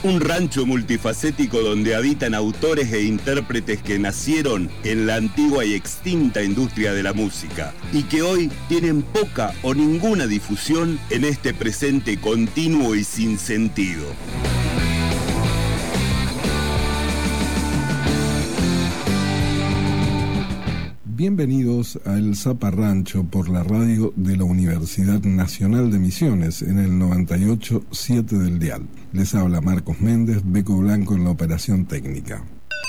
Un rancho multifacético donde habitan autores e intérpretes que nacieron en la antigua y extinta industria de la música y que hoy tienen poca o ninguna difusión en este presente continuo y sin sentido. Bienvenidos a El Zaparrancho por la radio de la Universidad Nacional de Misiones en el 98.7 del dial. Les habla Marcos Méndez, Beco Blanco en la operación técnica.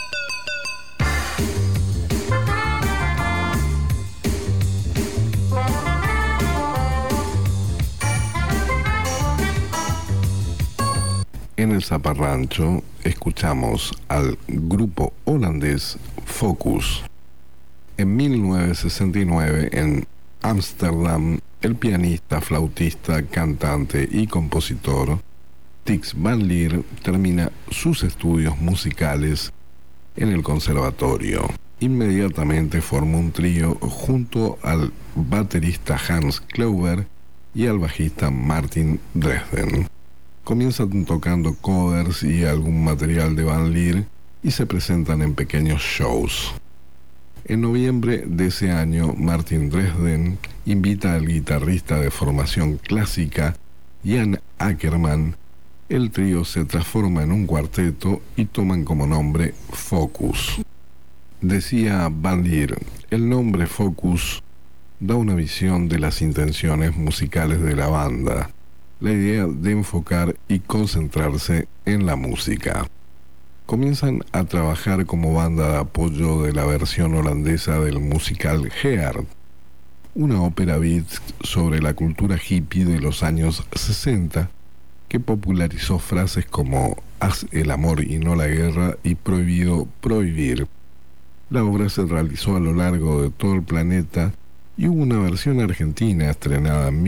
En El Zaparrancho escuchamos al grupo holandés Focus. En 1969, en Ámsterdam, el pianista, flautista, cantante y compositor Tiks van Leer termina sus estudios musicales en el conservatorio. Inmediatamente formó un trío junto al baterista Hans Klauber y al bajista Martin Dresden. Comienzan tocando covers y algún material de Van Leer y se presentan en pequeños shows. En noviembre de ese año, Martin Dresden invita al guitarrista de formación clásica, Jan Ackerman. El trío se transforma en un cuarteto y toman como nombre Focus. Decía Van Leer, el nombre Focus da una visión de las intenciones musicales de la banda, la idea de enfocar y concentrarse en la música. Comienzan a trabajar como banda de apoyo de la versión holandesa del musical Heart, una ópera beat sobre la cultura hippie de los años 60 que popularizó frases como haz el amor y no la guerra y prohibido prohibir. La obra se realizó a lo largo de todo el planeta y hubo una versión argentina estrenada en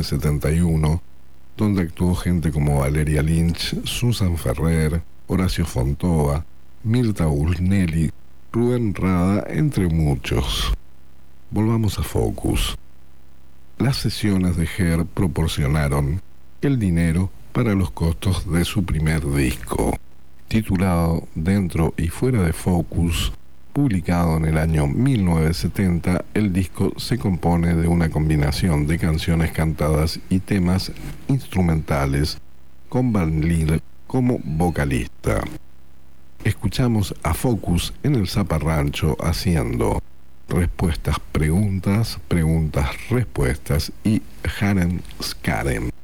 1971 donde actuó gente como Valeria Lynch, Susan Ferrer, Horacio Fontova, Mirta Busnelli, Rubén Rada, entre muchos. Volvamos a Focus. Las sesiones de Heart proporcionaron el dinero para los costos de su primer disco, titulado Dentro y Fuera de Focus. Publicado en el año 1970, el disco se compone de una combinación de canciones cantadas y temas instrumentales con Van Leer como vocalista. Escuchamos a Focus en El Zaparrancho haciendo respuestas, preguntas, preguntas, respuestas y Haren Skaren.